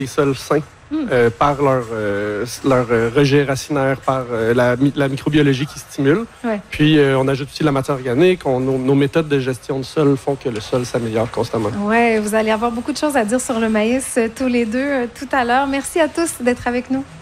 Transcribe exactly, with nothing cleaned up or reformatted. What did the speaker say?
des sols sains Mm. euh, par leur, euh, leur euh, rejet racinaire, par euh, la, mi- la microbiologie qui stimule. Ouais. Puis, euh, on ajoute aussi la matière organique. On- nos, nos méthodes de gestion de sol font que le sol s'améliore constamment. Ouais, vous allez avoir beaucoup de choses à dire sur le maïs euh, tous les deux euh, tout à l'heure. Merci à tous d'être avec nous.